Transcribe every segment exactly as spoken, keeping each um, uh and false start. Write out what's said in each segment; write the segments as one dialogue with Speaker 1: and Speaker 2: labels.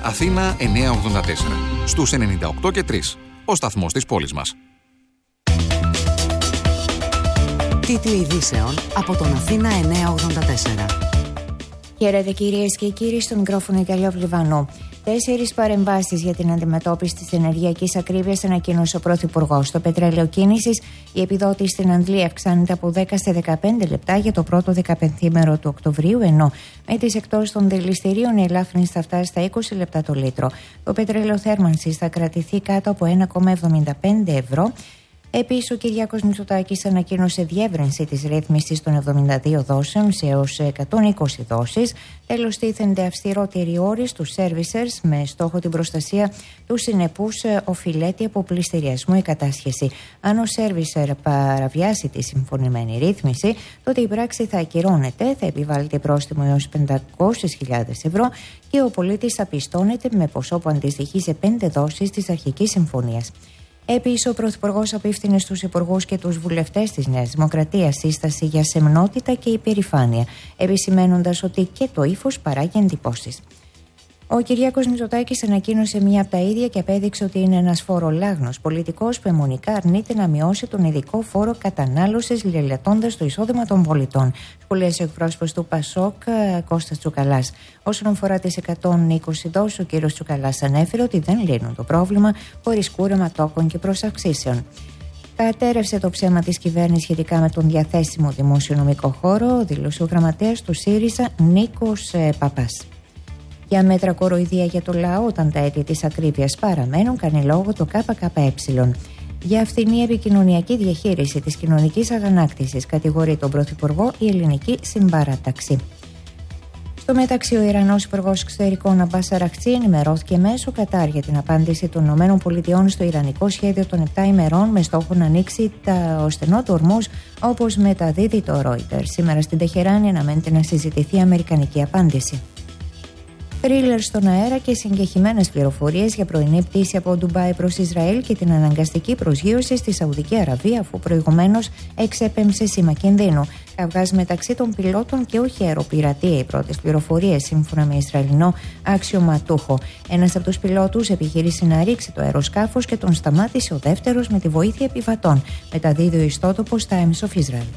Speaker 1: Αθήνα εννιακόσια ογδόντα τέσσερα. Στους ενενήντα οκτώ και τρία. Ο σταθμός της πόλης μας.
Speaker 2: Τίτλοι ειδήσεων από τον Αθήνα εννιακόσια ογδόντα τέσσερα.
Speaker 3: Χαίρετε κυρίες και κύριοι, στο μικρόφωνο Ιταλία Βλιβανού. Τέσσερις παρεμβάσεις για την αντιμετώπιση της ενεργειακής ακρίβειας ανακοίνωσε ο Πρωθυπουργός. Στο πετρέλαιο κίνησης, η επιδότηση στην Αγγλία αυξάνεται από δέκα σε δεκαπέντε λεπτά για το πρώτο δεκαπενθήμερο του Οκτωβρίου, ενώ με τις εκτός των δηληστηρίων η ελάφρυνση θα φτάσει στα είκοσι λεπτά το λίτρο. Το πετρέλαιο θέρμανσης θα κρατηθεί κάτω από ένα κόμμα εβδομήντα πέντε ευρώ. Επίσης, ο Κυριάκος Μητσοτάκης ανακοίνωσε διεύρυνση της ρύθμισης των εβδομήντα δύο δόσεων σε έως εκατόν είκοσι δόσεις. Τέλος, τίθενται αυστηρότεροι όροι στους servicers με στόχο την προστασία του συνεπούς οφειλέτη από πληστηριασμό ή κατάσχεση. Αν ο servicer παραβιάσει τη συμφωνημένη ρύθμιση, τότε η πράξη θα ακυρώνεται, θα επιβάλλεται πρόστιμο έως πεντακόσιες χιλιάδες ευρώ και ο πολίτης θα πιστώνεται με ποσό που αντιστοιχεί σε πέντε δόσεις της αρχικής συμφωνίας. Επίσης, ο Πρωθυπουργός απίφθινε στους υπουργούς και τους βουλευτές της Νέας Δημοκρατίας σύσταση για σεμνότητα και υπερηφάνεια, επισημαίνοντας ότι και το ύφος παράγει εντυπώσεις. Ο Κυριάκος Μητσοτάκης ανακοίνωσε μία από τα ίδια και απέδειξε ότι είναι ένας φορολάγνος πολιτικός που αιμονικά αρνείται να μειώσει τον ειδικό φόρο κατανάλωσης, λελετώντας το εισόδημα των πολιτών. Σχολίασε ο εκπρόσωπος του Πασόκ, Κώστας Τσουκαλάς. Όσον αφορά τις εκατόν είκοσι δόσεις, ο κ. Τσουκαλάς ανέφερε ότι δεν λύνουν το πρόβλημα χωρίς κούρεμα τόκων και προσαυξήσεων. Κατέρευσε το ψέμα της κυβέρνησης σχετικά με τον διαθέσιμο δημοσιονομικό χώρο, δήλωσε ο γραμματέας του ΣΥΡΙΖΑ Νίκος Παπάς. Για μέτρα κοροϊδία για το λαό, όταν τα αίτια της ακρίβειας παραμένουν, κάνει λόγο το ΚΚΕ. Για φθηνή επικοινωνιακή διαχείριση της κοινωνικής αγανάκτησης, κατηγορεί τον Πρωθυπουργό η ελληνική συμπαράταξη. Στο μεταξύ, ο Ιρανός Υπουργός Εξωτερικών Αμπάς Αραχτσί ενημερώθηκε μέσω Κατάρ για την απάντηση των ΗΠΑ στο ιρανικό σχέδιο των επτά ημερών με στόχο να ανοίξει το στενό του Ορμούζ, όπως μεταδίδει το Reuters. Σήμερα στην Τεχεράνη αναμένεται να συζητηθεί η αμερικανική απάντηση. Θρίλερ στον αέρα και συγκεχημένες πληροφορίες για πρωινή πτήση από Ντουμπάι προς Ισραήλ και την αναγκαστική προσγείωση στη Σαουδική Αραβία, αφού προηγουμένως εξέπεμψε σήμα κινδύνου. Καυγάς μεταξύ των πιλότων και όχι αεροπειρατεία, οι πρώτες πληροφορίες, σύμφωνα με Ισραηλινό αξιωματούχο. Ένας από τους πιλότους επιχείρησε να ρίξει το αεροσκάφος και τον σταμάτησε ο δεύτερος με τη βοήθεια επιβατών, μεταδίδει ο ιστότοπος Times of Israel.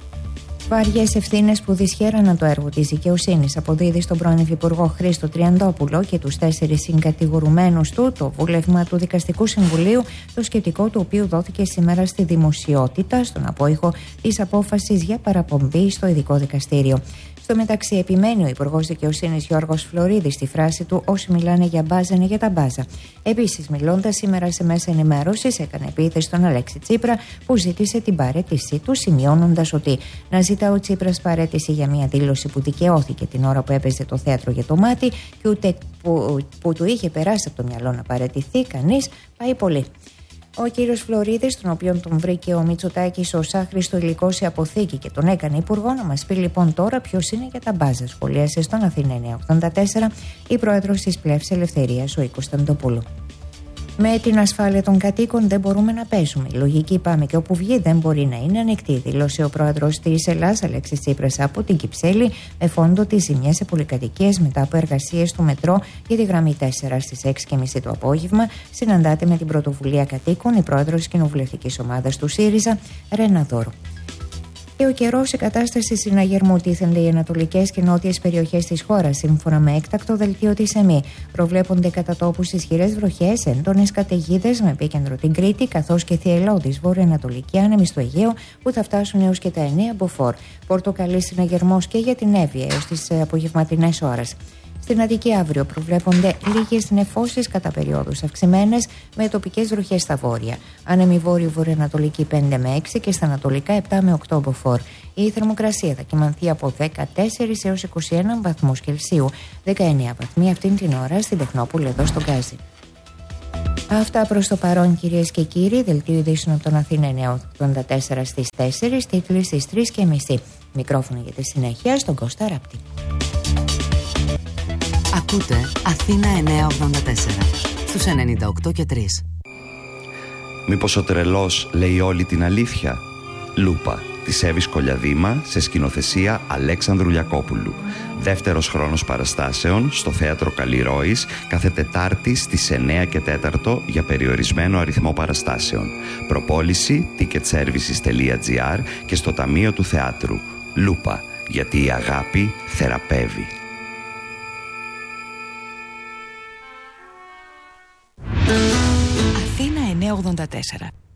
Speaker 3: Βαριές ευθύνες που δυσχέραναν το έργο της δικαιοσύνης, αποδίδει στον πρώην Υφυπουργό Χρήστο Τριαντόπουλο και τους τέσσερις συγκατηγορουμένους του το βούλευμα του Δικαστικού Συμβουλίου, το σχετικό του οποίου δόθηκε σήμερα στη δημοσιότητα στον απόϊχο της απόφασης για παραπομπή στο ειδικό δικαστήριο. Στο μεταξύ, επιμένει ο Υπουργός Δικαιοσύνης Γιώργος Φλωρίδης στη φράση του: «Όσοι μιλάνε για μπάζα είναι για τα μπάζα». Επίσης, μιλώντας σήμερα σε μέσα ενημέρωσης, έκανε επίθεση στον Αλέξη Τσίπρα, που ζήτησε την παραίτησή του, σημειώνοντας ότι να ζητά ο Τσίπρας παραίτηση για μια δήλωση που δικαιώθηκε την ώρα που έπαιζε το θέατρο για το μάτι και ούτε που, που του είχε περάσει από το μυαλό να παραιτηθεί κανείς, πάει πολύ. Ο κύριος Φλωρίδης, τον οποίον τον βρήκε ο Μητσοτάκης ως άχρηστο υλικό σε αποθήκη και τον έκανε υπουργό, να μας πει λοιπόν τώρα ποιος είναι για τα μπάζα. Σχολίασε στον Αθήνα εννιακόσια ογδόντα τέσσερα η πρόεδρος της Πλεύσης Ελευθερίας, ο Οίκος Σταντοπούλου. Με την ασφάλεια των κατοίκων δεν μπορούμε να παίζουμε. Η λογική πάμε και όπου βγει δεν μπορεί να είναι ανοιχτή, δήλωσε ο πρόεδρος της Ελλάδας, Αλέξης Τσίπρας, από την Κυψέλη, με φόντο τις ζημιές σε πολυκατοικίες μετά από εργασίες του μετρό για τη γραμμή τέσσερα στις έξι και μισή το απόγευμα. Συναντάται με την πρωτοβουλία κατοίκων η πρόεδρος της κοινοβουλευτικής ομάδας του ΣΥΡΙΖΑ, Ρένα Δώρο. Και ο καιρός σε κατάσταση συναγερμού, τίθενται οι ανατολικές και νότιες περιοχές της χώρας, σύμφωνα με έκτακτο δελτίο της ΕΜΗ. Προβλέπονται κατά τόπους ισχυρές βροχές, έντονες καταιγίδες με επίκεντρο την Κρήτη, καθώς και θυελλώδης βορειοανατολική άνεμη στο Αιγαίο, που θα φτάσουν έως και τα εννέα μποφόρ. Πορτοκαλί συναγερμός και για την Εύβοια έως τις απογευματινές ώρες. Στην Αττική αύριο προβλέπονται λίγες νεφώσεις κατά περιόδους αυξημένες, με τοπικές βροχές στα βόρεια. Άνεμη βόρειο-βορειοανατολική πέντε με έξι και στα ανατολικά επτά με οκτώ μποφόρ. Η θερμοκρασία θα κυμανθεί από δεκατέσσερα έως είκοσι ένα βαθμούς Κελσίου, δεκαεννέα βαθμοί αυτήν την ώρα στην Τεχνόπολη εδώ στο Γκάζι. Αυτά προς το παρόν, κυρίες και κύριοι. Δελτίο ειδήσεων από τον Αθήνα εννιακόσια ογδόντα τέσσερα στις τέσσερις, τίτλοι στις τρεις και μισή. Μικρόφωνο για τη συνέχεια στον Κώστα Ράπτη.
Speaker 2: Ακούτε Αθήνα εννιακόσια ογδόντα τέσσερα στους ενενήντα οκτώ και τρία.
Speaker 4: Μήπως ο τρελός λέει όλη την αλήθεια? Λούπα της Εύης Κολιαδήμα, σε σκηνοθεσία Αλέξανδρου Λιακόπουλου. Δεύτερος χρόνος παραστάσεων στο Θέατρο Καλλιρόης κάθε Τετάρτη στις εννέα και τέσσερα για περιορισμένο αριθμό παραστάσεων. Προπόληση ticketservices τελεία gr και στο Ταμείο του Θεάτρου. Λούπα, γιατί η αγάπη θεραπεύει.
Speaker 5: Αθήνα εννιακόσια ογδόντα τέσσερα.